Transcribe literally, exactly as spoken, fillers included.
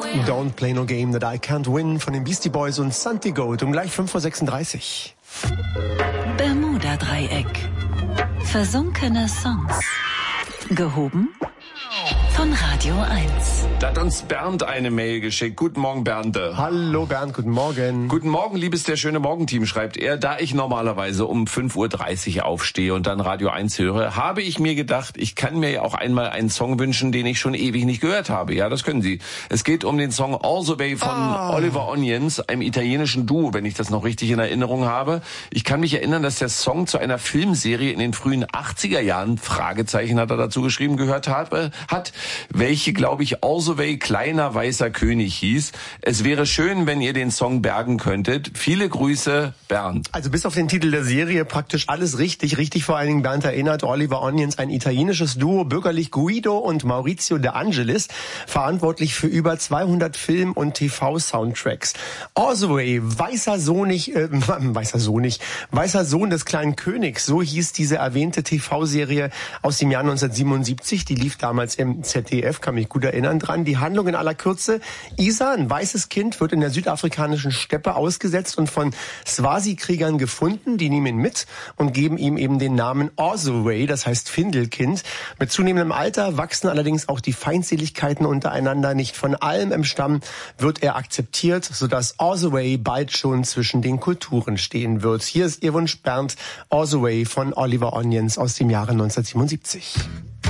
Don't Play No Game That I Can't Win von den Beastie Boys und Santi Gold um gleich fünf Uhr sechsunddreißig. Bermuda-Dreieck. Versunkene Songs. Gehoben von Radio eins. Da hat uns Bernd eine Mail geschickt. Guten Morgen, Bernd. Hallo Bernd, guten Morgen. Guten Morgen, liebes der schöne Morgenteam, schreibt er. Da ich normalerweise um fünf Uhr dreißig aufstehe und dann Radio eins höre, habe ich mir gedacht, ich kann mir ja auch einmal einen Song wünschen, den ich schon ewig nicht gehört habe. Ja, das können Sie. Es geht um den Song All the Way von ah. Oliver Onions, einem italienischen Duo, wenn ich das noch richtig in Erinnerung habe. Ich kann mich erinnern, dass der Song zu einer Filmserie in den frühen achtziger Jahren, Fragezeichen hat er dazu geschrieben, gehört habe, hat, welche, glaube ich, All the Way Kleiner Weißer König hieß. Es wäre schön, wenn ihr den Song bergen könntet. Viele Grüße, Bernd. Also bis auf den Titel der Serie praktisch alles richtig. Richtig vor allen Dingen, Bernd erinnert, Oliver Onions, ein italienisches Duo, bürgerlich Guido und Maurizio De Angelis, verantwortlich für über zweihundert Film- und T V-Soundtracks. All the Way, weißer Sohn, nicht, äh, weißer Sohn nicht, weißer Sohn des kleinen Königs, so hieß diese erwähnte T V-Serie aus dem Jahr neunzehnhundertsiebenundsiebzig. Die lief damals im Z D F, kann mich gut erinnern dran. Die Handlung in aller Kürze: Isa, ein weißes Kind, wird in der südafrikanischen Steppe ausgesetzt und von Swazi-Kriegern gefunden. Die nehmen ihn mit und geben ihm eben den Namen All the Way, das heißt Findelkind. Mit zunehmendem Alter wachsen allerdings auch die Feindseligkeiten untereinander. Nicht von allem im Stamm wird er akzeptiert, sodass All the Way bald schon zwischen den Kulturen stehen wird. Hier ist Ihr Wunsch, Bernd. All the Way von Oliver Onions aus dem Jahre neunzehnhundertsiebenundsiebzig.